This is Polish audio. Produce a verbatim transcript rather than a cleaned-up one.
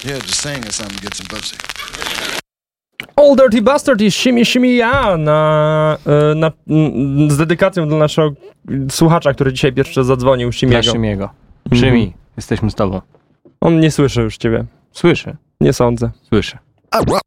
Yeah, just saying it something gets him buzzing. Old Dirty Bastard i Shimmy Shimmy Ja na, na, z dedykacją dla naszego słuchacza, który dzisiaj pierwszy zadzwonił, Shimiego. Dla Shimiego. Shimi, mm-hmm. jesteśmy z tobą. On nie słyszy już ciebie. Słyszę. Nie sądzę. Słyszę.